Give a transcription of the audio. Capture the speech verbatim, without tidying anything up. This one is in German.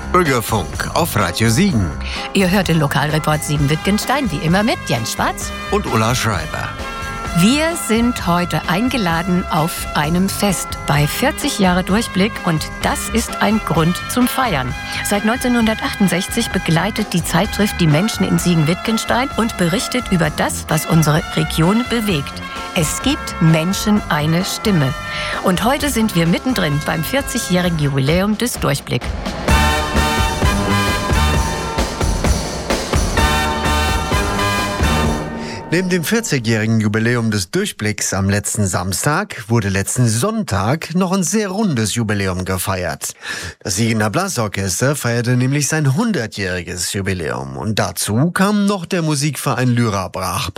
Bürgerfunk auf Radio Siegen. Ihr hört den Lokalreport Siegen-Wittgenstein, wie immer mit Jens Schwarz und Ulla Schreiber. Wir sind heute eingeladen auf einem Fest bei vierzig Jahre Durchblick und das ist ein Grund zum Feiern. Seit neunzehnhundertachtundsechzig begleitet die Zeitschrift die Menschen in Siegen-Wittgenstein und berichtet über das, was unsere Region bewegt. Es gibt Menschen eine Stimme. Und heute sind wir mittendrin beim vierzigjährigen Jubiläum des Durchblick. Neben dem vierzigjährigen Jubiläum des Durchblicks am letzten Samstag wurde letzten Sonntag noch ein sehr rundes Jubiläum gefeiert. Das Siegener Blasorchester feierte nämlich sein hundertjähriges Jubiläum und dazu kam noch der Musikverein Lyra Brach